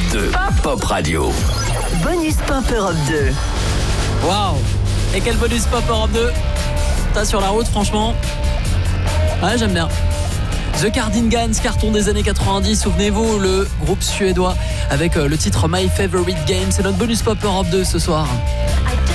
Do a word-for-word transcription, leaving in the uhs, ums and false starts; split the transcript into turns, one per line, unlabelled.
deux. Pop Radio.
Bonus Pop Europe deux.
Waouh! Et quel bonus Pop Europe deux? T'as sur la route, franchement. Ouais, j'aime bien. The Cardigans, carton des années quatre-vingt-dix, souvenez-vous, le groupe suédois avec le titre My Favorite Game. C'est notre bonus Pop Europe deux ce soir.